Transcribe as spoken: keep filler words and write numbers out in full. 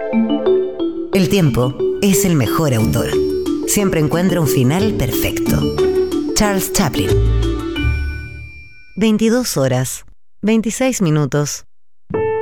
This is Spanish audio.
El tiempo es el mejor autor. Siempre encuentra un final perfecto. Charles Chaplin. veintidós horas, veintiséis minutos.